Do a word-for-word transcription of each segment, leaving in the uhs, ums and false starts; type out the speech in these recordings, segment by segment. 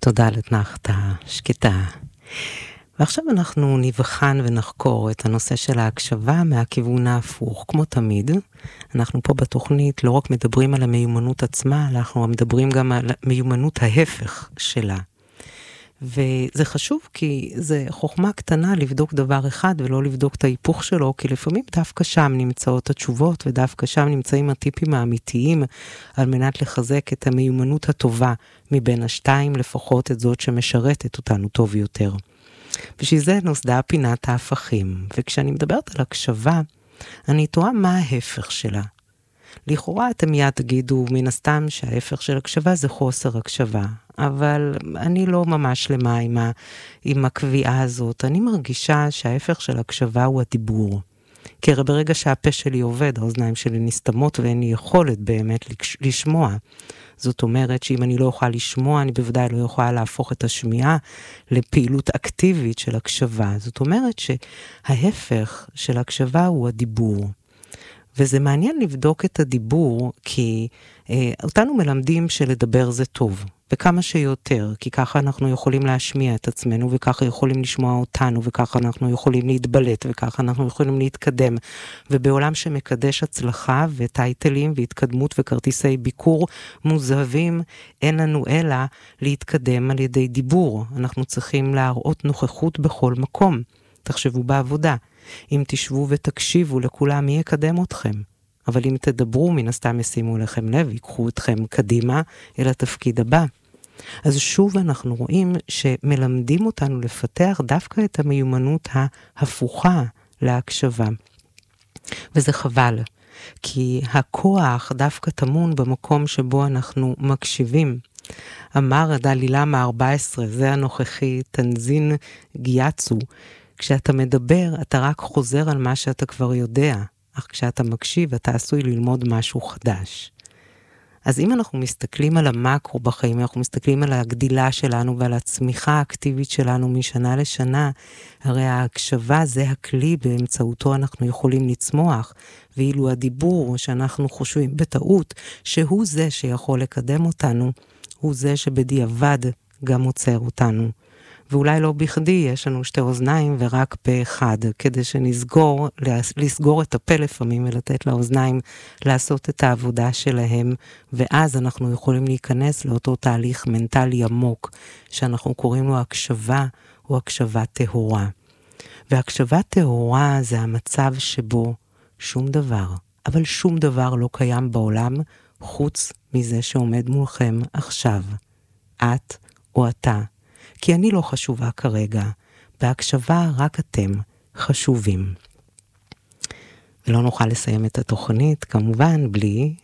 תודה לתנחתה, שקטה. ועכשיו אנחנו נבחן ונחקור את הנושא של ההקשבה מהכיוון ההפוך. כמו תמיד, אנחנו פה בתוכנית לא רק מדברים על המיומנות עצמה, אנחנו מדברים גם על מיומנות ההפך שלה. וזה חשוב כי זה חוכמה קטנה לבדוק דבר אחד ולא לבדוק את ההיפוך שלו, כי לפעמים דווקא שם נמצאות התשובות ודווקא שם נמצאים הטיפים האמיתיים על מנת לחזק את המיומנות הטובה מבין השתיים, לפחות את זאת שמשרתת אותנו טוב יותר. בשביל זה נוסדה פינת ההפכים, וכשאני מדברת על הקשבה, אני תוהה מה ההפך שלה. לכאורה אתם מיד תגידו מן הסתם שההפך של הקשבה זה חוסר הקשבה, אבל אני לא ממש למה עם, ה, עם הקביעה הזאת. אני מרגישה שההפך של הקשבה הוא הדיבור. כי ברגע שהפה שלי עובד, האוזניים שלי נסתמות ואין לי יכולת באמת לשמוע. זאת אומרת שאם אני לא אוכל לשמוע, אני בוודאי לא יכולה להפוך את השמיעה לפעילות אקטיבית של הקשבה. זאת אומרת שההפך של הקשבה הוא הדיבור. וזה מעניין לבדוק את הדיבור, כי אה, אותנו מלמדים שלדבר זה טוב, וכמה שיותר, כי ככה אנחנו יכולים להשמיע את עצמנו, וככה יכולים לשמוע אותנו, וככה אנחנו יכולים להתבלט, וככה אנחנו יכולים להתקדם. ובעולם שמקדש הצלחה וטייטלים והתקדמות וכרטיסי ביקור מוזהבים, אין לנו אלא להתקדם על ידי דיבור. אנחנו צריכים להראות נוכחות בכל מקום. תחשבו בעבודה. אם תשבו ותקשיבו לכולם, מי יקדם אתכם? אבל אם תדברו, מן הסתם ישימו לכם לב, ייקחו אתכם קדימה אל התפקיד הבא. אז שוב אנחנו רואים שמלמדים אותנו לפתח דווקא את המיומנות ההפוכה להקשבה. וזה חבל, כי הכוח דווקא תמון במקום שבו אנחנו מקשיבים. אמר הדלילמה ארבע עשרה, זה הנוכחי, תנזין גיאצו, כשאתה מדבר, אתה רק חוזר על מה שאתה כבר יודע, אך כשאתה מקשיב, אתה עשוי ללמוד משהו חדש. אז אם אנחנו מסתכלים על המקרו בחיים, אנחנו מסתכלים על הגדילה שלנו ועל הצמיחה האקטיבית שלנו משנה לשנה, הרי ההקשבה זה הכלי באמצעותו אנחנו יכולים לצמוח, ואילו הדיבור שאנחנו חושבים בטעות, שהוא זה שיכול לקדם אותנו, הוא זה שבדיעבד גם עוצר אותנו. ואולי לא בכדי יש לנו שתי אוזניים ורק פה אחד, כדי שנסגור, לסגור את הפה לפעמים ולתת לאוזניים לעשות את העבודה שלהם, ואז אנחנו יכולים להיכנס לאותו תהליך מנטלי עמוק, שאנחנו קוראים לו הקשבה או הקשבה טהורה. והקשבה טהורה זה המצב שבו שום דבר, אבל שום דבר לא קיים בעולם, חוץ מזה שעומד מולכם עכשיו. את או אתה. כי אני לא חשובה כרגע, בהקשבה רק אתם חשובים. ולא נוכל לסיים את התוכנית, כמובן, בלי...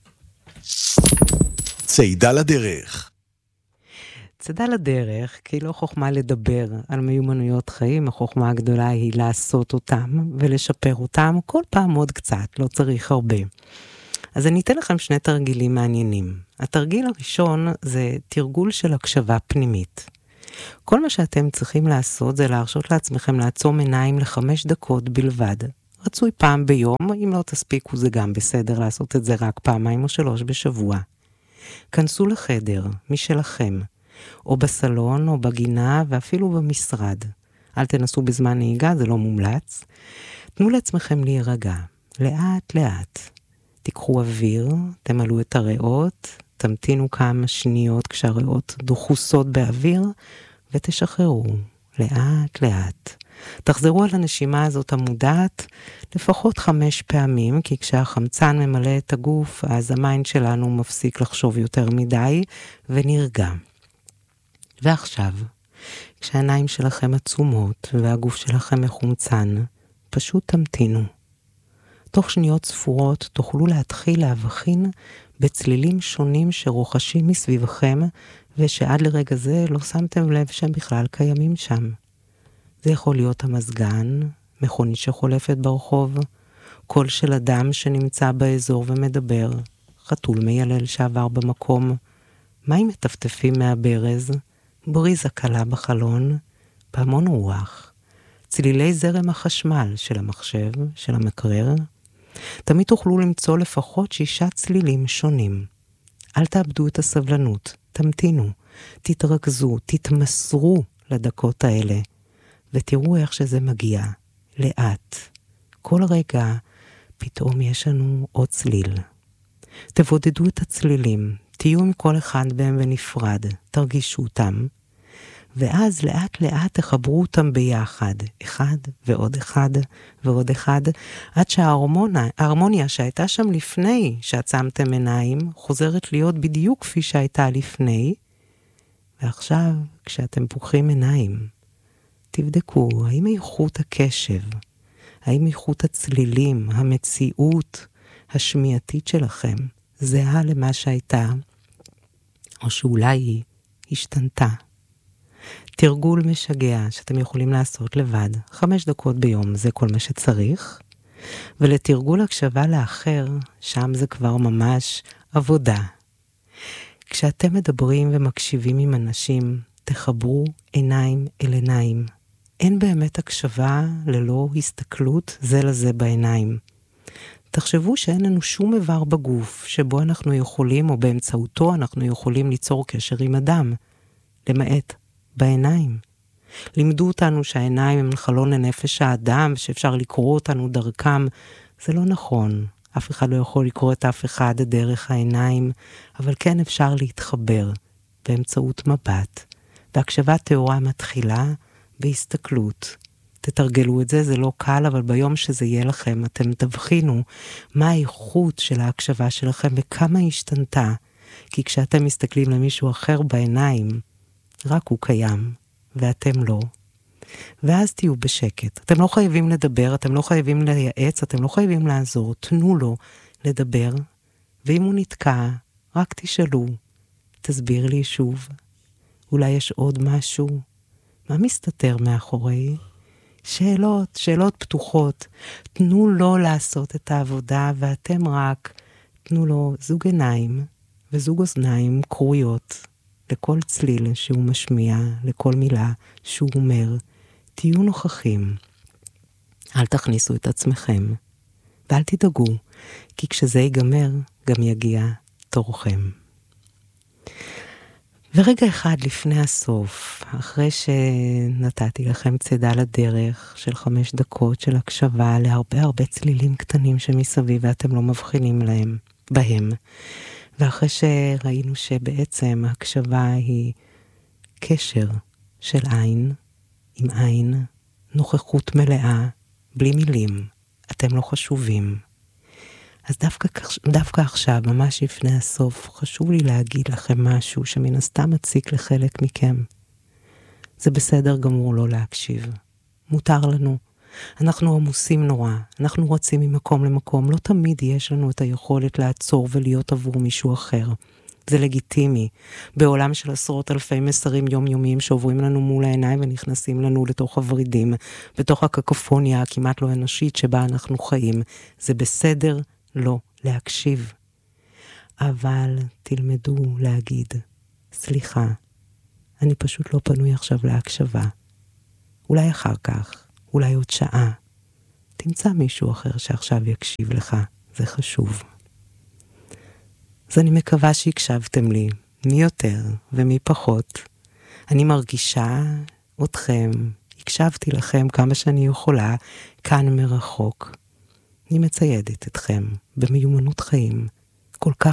צעידה לדרך. צעידה לדרך, כי לא חוכמה לדבר על מיומנויות חיים, החוכמה הגדולה היא לעשות אותם ולשפר אותם, כל פעם עוד קצת, לא צריך הרבה. אז אני אתן לכם שני תרגילים מעניינים. התרגיל הראשון זה תרגול של הקשבה פנימית. כל מה שאתם צריכים לעשות זה להרשות לעצמכם לעצום עיניים לחמש דקות בלבד. רצוי פעם ביום, אם לא תספיקו זה גם בסדר לעשות את זה רק פעמיים או שלוש בשבוע. כנסו לחדר, משלכם, או בסלון או בגינה ואפילו במשרד. אל תנסו בזמן נהיגה, זה לא מומלץ. תנו לעצמכם להירגע, לאט לאט. תיקחו אוויר, תמלאו את הריאות, תמתינו כמה שניות כשהריאות דוחוסות באוויר, ותשחררו לאט לאט. תחזרו על הנשימה הזאת המודעת לפחות חמש פעמים, כי כשהחמצן ממלא את הגוף, אז המיינד שלנו מפסיק לחשוב יותר מדי, ונרגע. ועכשיו, כשהעיניים שלכם עצומות, והגוף שלכם מחומצן, פשוט תמתינו. תוך שניות ספורות תוכלו להתחיל להבחין בצלילים שונים שרוחשים מסביבכם, ושעד לרגע זה לא שמתם לב שהם בכלל קיימים שם. זה יכול להיות המזגן, מכונית שחולפת ברחוב, קול של אדם שנמצא באזור ומדבר, חתול מיילל שעבר במקום, מים מטפטפים מהברז, בריזה קלה בחלון, פעמון רוח, צלילי זרם החשמל של המחשב, של המקרר. תמיד תוכלו למצוא לפחות שישה צלילים שונים. אל תאבדו את הסבלנות, תמתינו, תתרכזו, תתמסרו לדקות האלה, ותראו איך שזה מגיע, לאט. כל רגע פתאום יש לנו עוד צליל. תבודדו את הצלילים, תהיו עם כל אחד בהם ונפרד, תרגישו אותם, ואז לאט לאט תחברו אותם ביחד, אחד ועוד אחד ועוד אחד, עד שההרמוניה שהייתה שם לפני שעצמתם עיניים, חוזרת להיות בדיוק כפי שהייתה לפני, ועכשיו כשאתם פוקחים עיניים, תבדקו האם איכות הקשב, האם איכות הצלילים, המציאות השמיעתית שלכם, זהה למה שהייתה, או שאולי היא השתנתה. תרגול משגע שאתם יכולים לעשות לבד, חמש דקות ביום, זה כל מה שצריך. ולתרגול הקשבה לאחר, שם זה כבר ממש עבודה. כשאתם מדברים ומקשיבים עם אנשים, תחברו עיניים אל עיניים. אין באמת הקשבה ללא הסתכלות זה לזה בעיניים. תחשבו שאין לנו שום איבר בגוף שבו אנחנו יכולים, או באמצעותו אנחנו יכולים ליצור קשר עם אדם, למעט בעיניים. לימדו אותנו שהעיניים הם חלון לנפש האדם, שאפשר לקרוא אותנו דרכם. זה לא נכון. אף אחד לא יכול לקרוא את אף אחד דרך העיניים, אבל כן אפשר להתחבר באמצעות מבט. והקשבה תאורה מתחילה בהסתכלות. תתרגלו את זה, זה לא קל, אבל ביום שזה יהיה לכם, אתם תבחינו מה האיכות של ההקשבה שלכם וכמה היא השתנתה. כי כשאתם מסתכלים למישהו אחר בעיניים, רק הוא קיים, ואתם לא. ואז תהיו בשקט. אתם לא חייבים לדבר, אתם לא חייבים לייעץ, אתם לא חייבים לעזור. תנו לו לדבר, ואם הוא נתקע, רק תשאלו. תסביר לי שוב. אולי יש עוד משהו? מה מסתתר מאחורי? שאלות, שאלות פתוחות. תנו לו לעשות את העבודה, ואתם רק תנו לו זוג עיניים וזוג אוזניים קרויות. לכל צליל שהוא משמיע, לכל מילה שהוא אומר, תהיו נוכחים. אל תכניסו את עצמכם, ואל תדאגו, כי כשזה ייגמר, גם יגיע תורכם. ורגע אחד לפני הסוף, אחרי שנתתי לכם צידה לדרך של חמש דקות של הקשבה להרבה הרבה צלילים קטנים שמסביב, ואתם לא מבחינים להם, בהם, ואחרי שראינו שבעצם ההקשבה היא קשר של עין עם עין, נוכחות מלאה, בלי מילים, אתם לא חשובים. אז דווקא, דווקא עכשיו, ממש לפני הסוף, חשוב לי להגיד לכם משהו שמן הסתם מציק לחלק מכם. זה בסדר גמור לא להקשיב. מותר לנו. אנחנו עמוסים נורא, אנחנו רצים ממקום למקום, לא תמיד יש לנו את היכולת לעצור ולהיות עבור מישהו אחר. זה לגיטימי. בעולם של עשרות אלפי מסרים יומיומיים שעוברים לנו מול העיניים ונכנסים לנו לתוך הורידים, בתוך הקקופוניה הכמעט לא אנושית שבה אנחנו חיים. זה בסדר לא להקשיב. אבל תלמדו להגיד, סליחה, אני פשוט לא פנוי עכשיו להקשבה. אולי אחר כך. אולי עוד שעה, תמצא מישהו אחר שעכשיו יקשיב לך, זה חשוב. אז אני מקווה שהקשבתם לי, מי יותר ומי פחות. אני מרגישה אתכם, הקשבתי לכם כמה שאני יכולה, כאן מרחוק. אני מציידת אתכם במיומנות חיים, כל כך